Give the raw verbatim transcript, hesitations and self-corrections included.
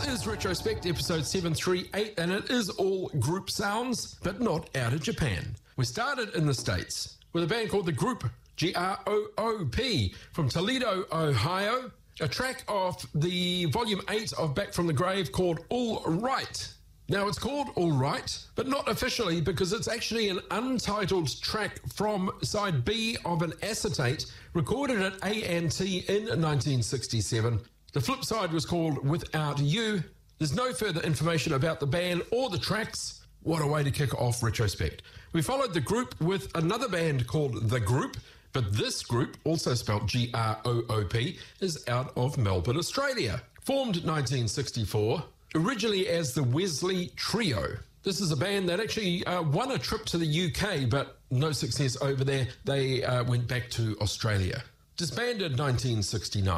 is Retrospect episode seven thirty-eight, and it is all group sounds, but not out of Japan. We started in the States with a band called The Group, G R O O P, from Toledo, Ohio. A track off the volume eight of Back from the Grave called All Right. Now, it's called All Right, but not officially because it's actually an untitled track from side B of an acetate recorded at A and T in nineteen sixty-seven. The flip side was called Without You. There's no further information about the band or the tracks. What a way to kick off Retrospect. We followed the group with another band called The Group, but this group, also spelled G R O O P, is out of Melbourne, Australia. Formed nineteen sixty-four, originally as the Wesley Trio. This is a band that actually uh, won a trip to the U K, but no success over there. They uh, went back to Australia. Disbanded nineteen sixty-nine.